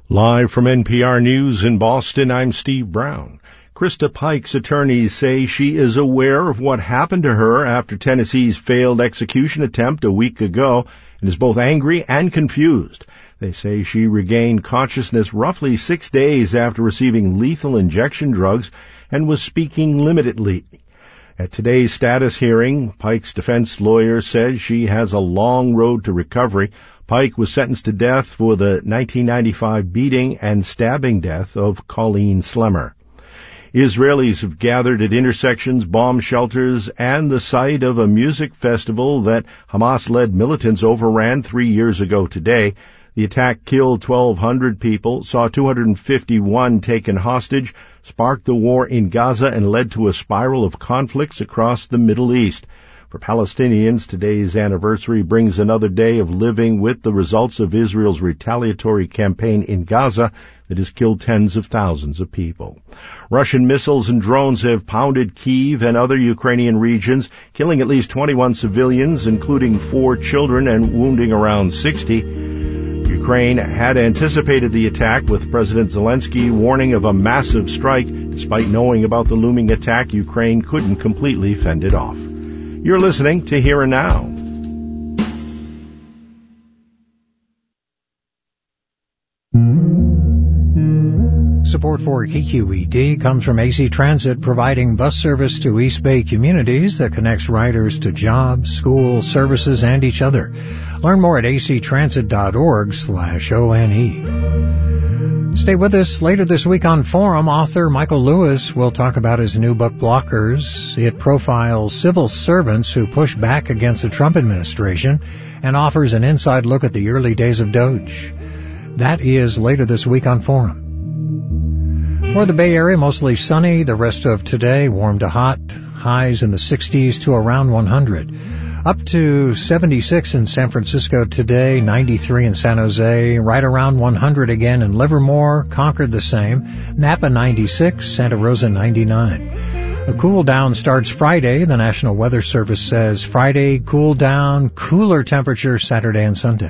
Live from NPR News in Boston, I'm Steve Brown. Krista Pike's attorneys say she is aware of what happened to her after Tennessee's failed execution attempt a week ago and is both angry and confused. They say she regained consciousness roughly 6 days after receiving lethal injection drugs and was speaking limitedly. At today's status hearing, Pike's defense lawyer said she has a long road to recovery. Pike was sentenced to death for the 1995 beating and stabbing death of Colleen Slemmer. Israelis have gathered at intersections, bomb shelters, and the site of a music festival that Hamas-led militants overran 3 years ago today. The attack killed 1,200 people, saw 251 taken hostage, sparked the war in Gaza, and led to a spiral of conflicts across the Middle East. For Palestinians, today's anniversary brings another day of living with the results of Israel's retaliatory campaign in Gaza that has killed tens of thousands of people. Russian missiles and drones have pounded Kyiv and other Ukrainian regions, killing at least 21 civilians, including 4 children, and wounding around 60. Ukraine had anticipated the attack, with President Zelensky warning of a massive strike. Despite knowing about the looming attack, Ukraine couldn't completely fend it off. You're listening to Here and Now. Support for KQED comes from AC Transit, providing bus service to East Bay communities that connects riders to jobs, schools, services, and each other. Learn more at actransit.org/ONE. Stay with us. Later this week on Forum, author Michael Lewis will talk about his new book, Blockers. It profiles civil servants who push back against the Trump administration and offers an inside look at the early days of Doge. That is later this week on Forum. For the Bay Area, mostly sunny. The rest of today, warm to hot. Highs in the 60s to around 100. Up to 76 in San Francisco today, 93 in San Jose, right around 100 again in Livermore. Concord the same. Napa 96, Santa Rosa 99. A cool down starts Friday. The National Weather Service says Friday, cool down, cooler temperature Saturday and Sunday.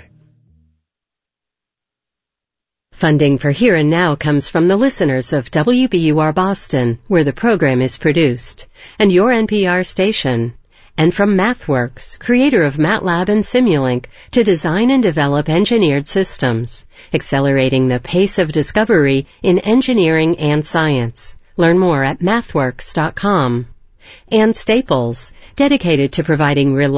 Funding for Here and Now comes from the listeners of WBUR Boston, where the program is produced, and your NPR station, and from MathWorks, creator of MATLAB and Simulink, to design and develop engineered systems, accelerating the pace of discovery in engineering and science. Learn more at mathworks.com. And Staples, dedicated to providing reliable